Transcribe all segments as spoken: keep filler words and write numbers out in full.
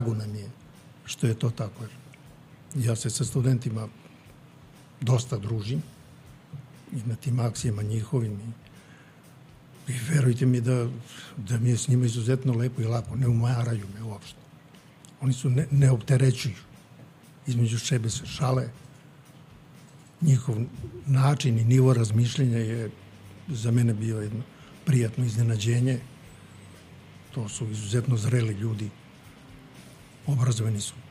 nam je što je to tako. Ja se sa studentima dosta družim i na tim akcijama njihovim i, i verujte mi da, da mi je s njima izuzetno lepo i lako, ne umaraju me uopšte. Oni su ne, ne opterećuju, između sebe se šale, njihov način i nivo razmišljenja je za mene bio jedno prijatno iznenađenje. To su izuzetno zreli ljudi, obrazovani su.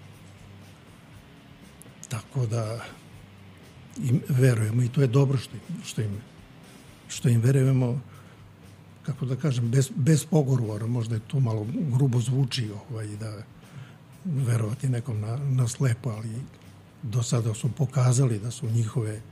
Tako da im verujemo i to je dobro što im, što im, što im verujemo, kako da kažem, bez, bez pogovora, možda je to malo grubo zvuči ovaj, da verovati nekom na, na slepo, ali do sada su pokazali da su njihove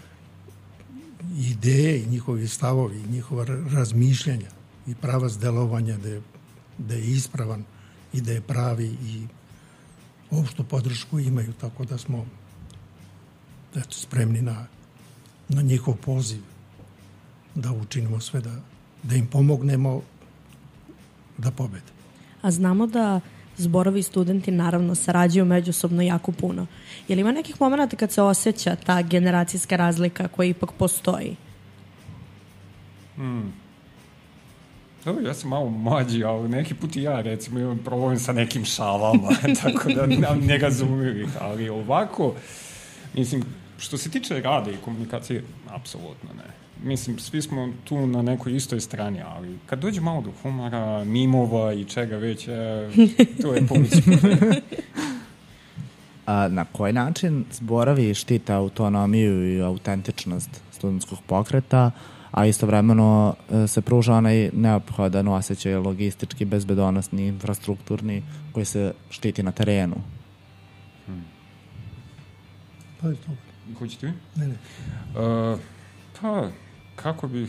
ideje i njihovi stavovi, njihova razmišljanja i pravac delovanja da je, da je ispravan i da je pravi i opštu podršku imaju, tako da smo eto, spremni na, na njihov poziv da učinimo sve da, da im pomognemo da pobede. A znamo da zborovi i studenti naravno sarađuju međusobno jako puno. Je li ima nekih momenta kad se osjeća ta generacijska razlika koja ipak postoji? Hmm. Dobro, ja sam malo mlađi, ali neki put i ja, recimo, imam problem sa nekim šalama, tako da ne razumijem ih, ali ovako, mislim, što se tiče rada i komunikacije, apsolutno ne. Mislim, svi smo tu na nekoj istoj strani, ali kad dođe malo do humora, mimova i čega već, e, to je pomislimo. A na koji način zborovi štite autonomiju i autentičnost studentskog pokreta, a istovremeno se pruža onaj neophodan osjećaj logistički, bezbedonosni, infrastrukturni koji se štiti na terenu? Hmm. Pa je to. Hoćete vi? Ne, ne. Uh, pa, kako bih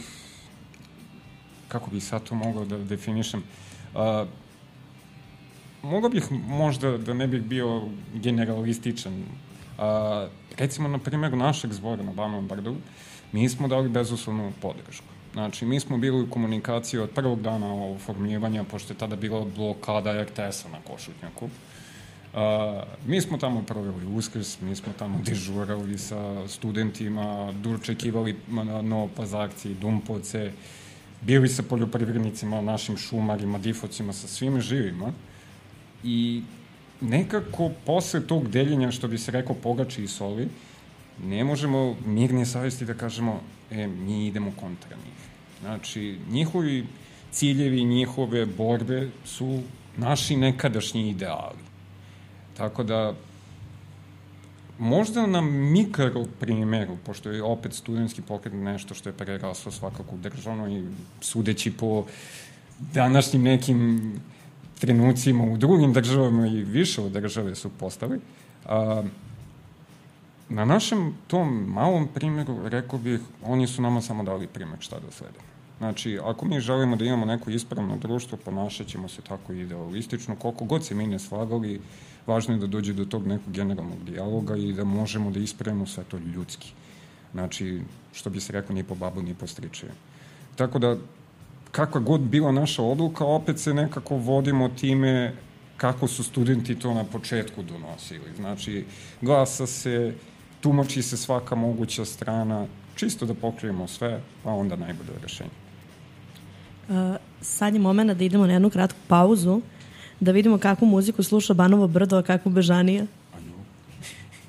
kako bih sad to mogao da definišem? Uh, mogao bih možda da ne bih bio generalističan. Uh, recimo, na primjer, našeg zbora na Banovom Brdu, mi smo dali bezuslovnu podršku. Znači, mi smo bili u komunikaciji od prvog dana oformljivanja, pošto je tada bila blokada er te esa na Košutnjaku. Uh, mi smo tamo proveli Uskrs, mi smo tamo dežurali sa studentima, dočekivali Novopazarci, Dumpovce, bili sa poljoprivrednicima, našim šumarima, difocima, sa svime živima. I nekako posle tog deljenja, što bi se rekao pogači i soli, ne možemo mirnije savjesti da kažemo, e, mi idemo kontra njih. Znači, njihovi ciljevi, njihove borbe su naši nekadašnji ideali. Tako da, možda na mikro primjeru, pošto je opet studentski pokret nešto što je preraslo svakako državno i sudeći po današnjim nekim trenucima u drugim državama i više od države su postali, a, na našem tom malom primjeru, rekao bih, oni su nama samo dali primjer šta da slede. Znači, ako mi želimo da imamo neko ispravno društvo, ponašat ćemo se tako idealistično, koliko god se mi ne slagali, važno je da dođe do tog nekog generalnog dijaloga i da možemo da ispravimo sve to ljudski. Znači, što bi se rekao, ni po babu, ni po stričaju. Tako da, kakva god bila naša odluka, opet se nekako vodimo time kako su studenti to na početku donosili. Znači, glasa se, tumači se svaka moguća strana, čisto da pokrijemo sve, a onda najbolje rešenje. Uh, sad je moment da idemo na jednu kratku pauzu, da vidimo kakvu muziku sluša Banovo Brdo, a kakvu Bežanija.